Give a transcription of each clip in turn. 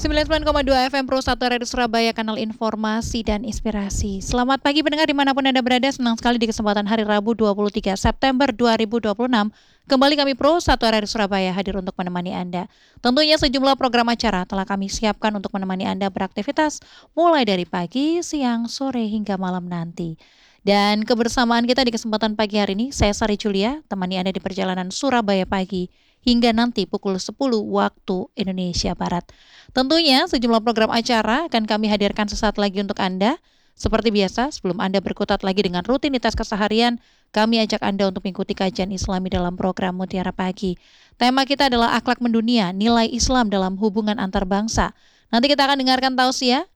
99,2 FM Pro 1 Radio Surabaya, kanal informasi dan inspirasi. Selamat pagi pendengar dimanapun Anda berada, senang sekali di kesempatan hari Rabu 23 September 2026. Kembali kami Pro 1 Radio Surabaya hadir untuk menemani Anda. Tentunya sejumlah program acara telah kami siapkan untuk menemani Anda beraktivitas mulai dari pagi, siang, sore hingga malam nanti. Dan kebersamaan kita di kesempatan pagi hari ini, saya Sari Julia, temani Anda di perjalanan Surabaya pagi hingga nanti pukul 10 waktu Indonesia Barat. Tentunya sejumlah program acara akan kami hadirkan sesaat lagi untuk Anda. Seperti biasa, sebelum Anda berkutat lagi dengan rutinitas keseharian, kami ajak Anda untuk mengikuti kajian Islami dalam program Mutiara Pagi. Tema kita adalah akhlak mendunia, nilai Islam dalam hubungan antar bangsa. Nanti kita akan dengarkan tausiah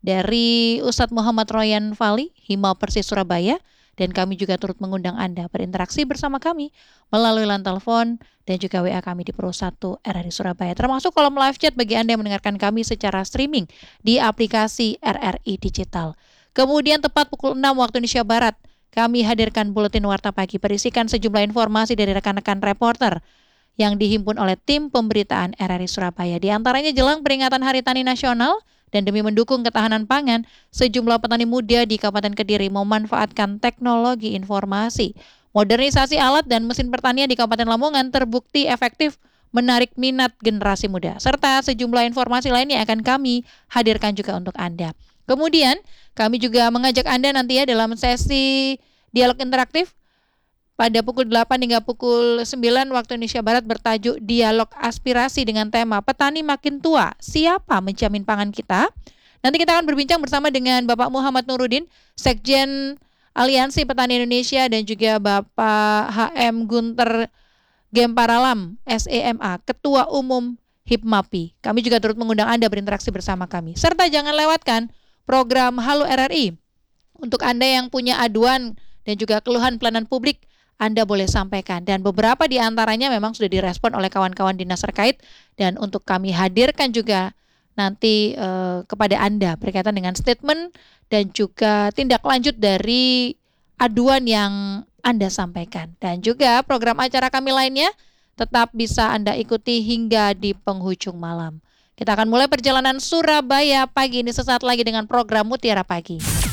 dari Ustadz Muhammad Royan Fali, Himau Persis Surabaya. Dan kami juga turut mengundang Anda berinteraksi bersama kami melalui line telepon dan juga WA kami di Pro 1 RRI Surabaya. Termasuk kolom live chat bagi Anda yang mendengarkan kami secara streaming di aplikasi RRI Digital. Kemudian tepat pukul 6 waktu Indonesia Barat, kami hadirkan Buletin Warta Pagi berisikan sejumlah informasi dari rekan-rekan reporter yang dihimpun oleh tim pemberitaan RRI Surabaya. Di antaranya jelang peringatan Hari Tani Nasional, dan demi mendukung ketahanan pangan, sejumlah petani muda di Kabupaten Kediri memanfaatkan teknologi informasi. Modernisasi alat dan mesin pertanian di Kabupaten Lamongan terbukti efektif menarik minat generasi muda. Serta sejumlah informasi lainnya akan kami hadirkan juga untuk Anda. Kemudian kami juga mengajak Anda nanti ya dalam sesi dialog interaktif pada pukul 8 hingga pukul 9 waktu Indonesia Barat bertajuk Dialog Aspirasi dengan tema Petani Makin Tua, Siapa Menjamin Pangan Kita? Nanti kita akan berbincang bersama dengan Bapak Muhammad Nurudin, Sekjen Aliansi Petani Indonesia, dan juga Bapak HM Gunter Gemparalam, SEMA, Ketua Umum HIPMAPI. Kami juga turut mengundang Anda berinteraksi bersama kami. Serta jangan lewatkan program Halo RRI. Untuk Anda yang punya aduan dan juga keluhan pelayanan publik, Anda boleh sampaikan, dan beberapa di antaranya memang sudah direspon oleh kawan-kawan dinas terkait, dan untuk kami hadirkan juga nanti kepada Anda berkaitan dengan statement dan juga tindak lanjut dari aduan yang Anda sampaikan. Dan juga program acara kami lainnya tetap bisa Anda ikuti hingga di penghujung malam. Kita akan mulai perjalanan Surabaya pagi ini sesaat lagi dengan program Mutiara Pagi.